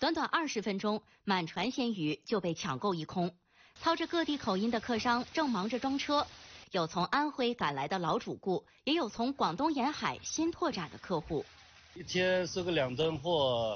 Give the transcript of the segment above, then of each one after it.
短短20分钟，满船鲜鱼就被抢购一空。操着各地口音的客商正忙着装车，有从安徽赶来的老主顾，也有从广东沿海新拓展的客户。 一天收个2吨货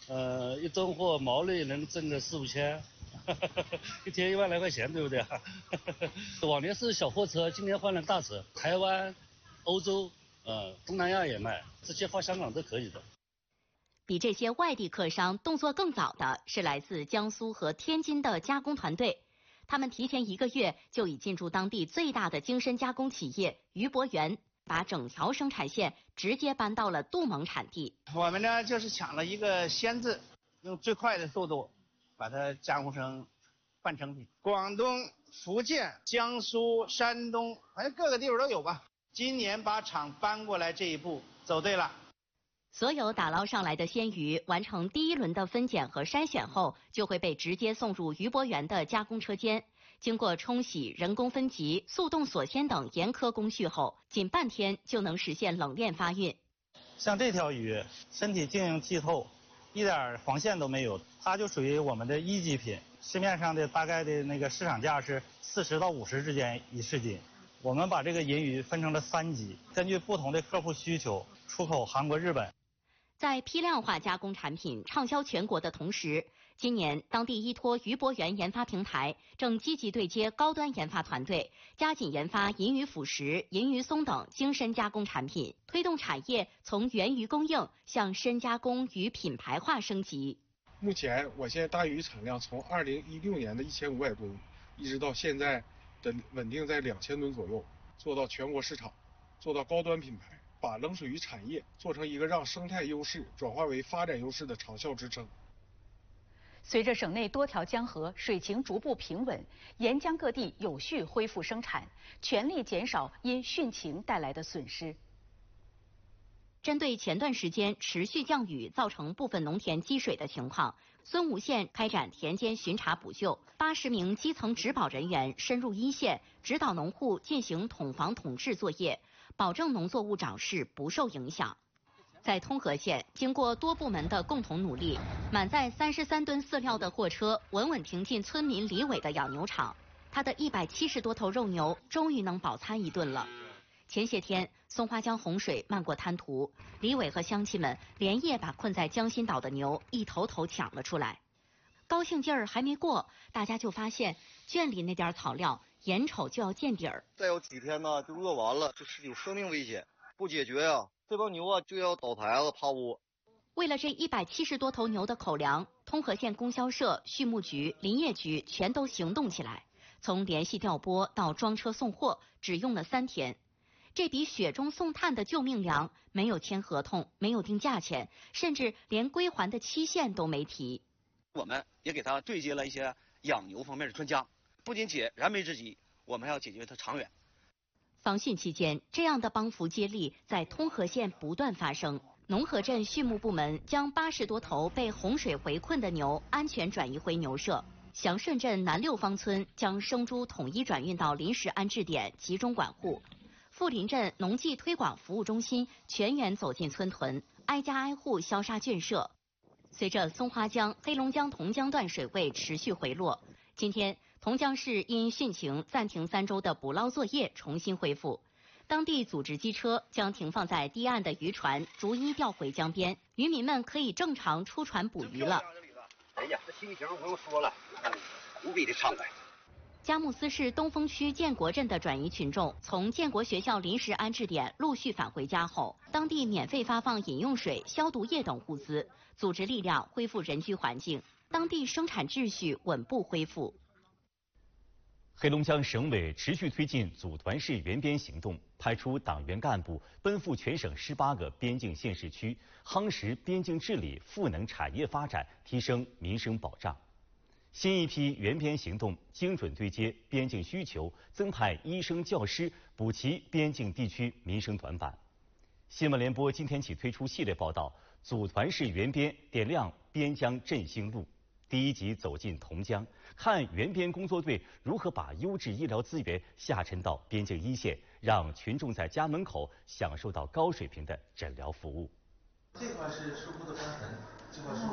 ，1吨货毛利能挣个4、5千，一天1万来块钱，对不对？往年是小货车，今年换了大车，台湾、欧洲，东南亚也卖，直接发香港都可以的。 比这些外地客商动作更早的是来自江苏和天津的加工团队，他们提前1个月就已进驻当地最大的精深加工企业余博源，把整条生产线直接搬到了杜蒙产地。 我们呢就是抢了一个先字，用最快的速度把它加工成半成品。广东、福建、江苏、山东，反正各个地方都有吧。今年把厂搬过来这一步走对了。 所有打捞上来的鲜鱼完成第1轮的分拣和筛选后，就会被直接送入余博源的加工车间，经过冲洗、人工分级、速冻锁鲜等严苛工序后，仅半天就能实现冷链发运。 像这条鱼，身体晶莹剔透，一点黄线都没有，它就属于我们的1级品。市面上的大概的那个市场价是40到50之间1市斤。我们把这个银鱼分成了3级，根据不同的客户需求，出口韩国、日本。 在批量化加工产品畅销全国的同时，今年当地依托余博源研发平台，正积极对接高端研发团队，加紧研发银鱼辅食、银鱼松等精深加工产品，推动产业从原鱼供应向深加工与品牌化升级。 目前我县大鱼产量从2016年的1500吨，一直到现在的稳定在2000吨左右，做到全国市场，做到高端品牌。把冷水鱼产业做成一个让生态优势转化为发展优势的长效支撑。 随着省内多条江河水情逐步平稳，沿江各地有序恢复生产，全力减少因汛情带来的损失。 针对前段时间持续降雨造成部分农田积水的情况，孙吴县开展田间巡查补救，80名基层植保人员深入一线，指导农户进行统防统治作业，保证农作物长势不受影响。在通河县，经过多部门的共同努力，满载33吨饲料的货车稳稳停进村民李伟的养牛场，他的170多头肉牛终于能饱餐一顿了。前些天，松花江洪水漫过滩涂，李伟和乡亲们连夜把困在江心岛的牛一头头抢了出来。高兴劲儿还没过，大家就发现圈里那点草料眼瞅就要见底儿。 再有几天呢，就饿完了，就是有生命危险。不解决呀，这帮牛啊就要倒台了，趴窝。 为了这170多头牛的口粮，通河县供销社、畜牧局、林业局全都行动起来，从联系调拨到装车送货，只用了3天。这比雪中送炭的救命粮，没有签合同，没有定价钱，甚至连归还的期限都没提。 我们也给他对接了一些养牛方面的专家，不仅解燃眉之急，我们还要解决它长远。 防汛期间，这样的帮扶接力在通河县不断发生。农河镇畜牧部门将80多头被洪水围困的牛安全转移回牛舍。祥顺镇南六方村将生猪统一转运到临时安置点集中管护。富林镇农技推广服务中心全员走进村屯，挨家挨户消杀圈舍。随着松花江、黑龙江同江段水位持续回落，今天同江市因汛情暂停3周的捕捞作业重新恢复。当地组织机车将停放在堤岸的渔船逐一调回江边，渔民们可以正常出船捕鱼了。 哎呀，这心情不用说了，无比的畅快。 佳木斯市东风区建国镇的转移群众从建国学校临时安置点陆续返回家后，当地免费发放饮用水、消毒液等物资，组织力量恢复人居环境，当地生产秩序稳步恢复。 黑龙江省委持续推进组团式援边行动，派出党员干部奔赴全省18个边境县市区，夯实边境治理，赋能产业发展，提升民生保障。新一批援边行动精准对接边境需求，增派医生、教师补齐边境地区民生短板。新闻联播今天起推出系列报道，组团式援边，点亮边疆振兴路。第1集走进同江，看援边工作队如何把优质医疗资源下沉到边境一线，让群众在家门口享受到高水平的诊疗服务。 这块是树木的伤痕，这块是。